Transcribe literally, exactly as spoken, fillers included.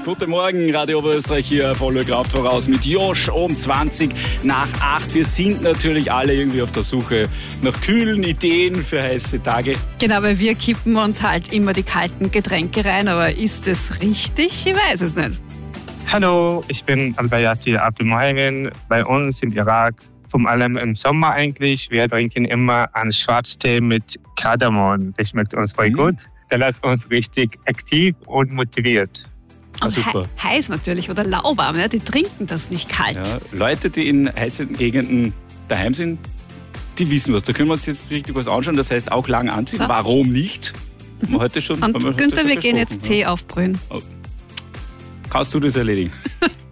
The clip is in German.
Guten Morgen, Radio Oberösterreich hier, volle Kraft voraus mit Josh um zwanzig nach acht. Wir sind natürlich alle irgendwie auf der Suche nach kühlen Ideen für heiße Tage. Genau, weil wir kippen uns halt immer die kalten Getränke rein, aber ist es richtig? Ich weiß es nicht. Hallo, ich bin Albayati Abdelmohemen. Bei uns im Irak, vor allem im Sommer eigentlich, wir trinken immer einen Schwarztee mit Kardamom. Das schmeckt uns voll mhm. gut. Der lässt uns richtig aktiv und motiviert. Und super. He- heiß natürlich oder lauwarm, ja? Die trinken das nicht kalt. Ja, Leute, die in heißen Gegenden daheim sind, die wissen was. Da können wir uns jetzt richtig was anschauen. Das heißt auch lang anziehen. So. Warum nicht? Haben wir heute schon, und haben wir Günther, heute schon wir gehen jetzt ja. Tee aufbrühen. Oh. Kannst du das erledigen?